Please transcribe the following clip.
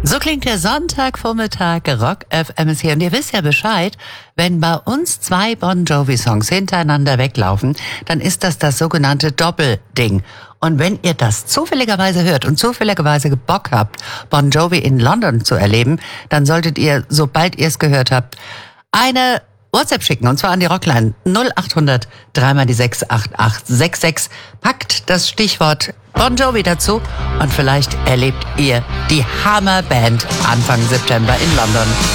So klingt der Sonntagvormittag, Rock FM ist hier. Und ihr wisst ja Bescheid, wenn bei uns 2 Bon Jovi-Songs hintereinander weglaufen, dann ist das sogenannte Doppelding. Und wenn ihr das zufälligerweise hört und zufälligerweise Bock habt, Bon Jovi in London zu erleben, dann solltet ihr, sobald ihr es gehört habt, eine WhatsApp schicken, und zwar an die Rockline 0800 3 × 6 8866. Packt das Stichwort Bon Jovi dazu und vielleicht erlebt ihr die Hammerband Anfang September in London.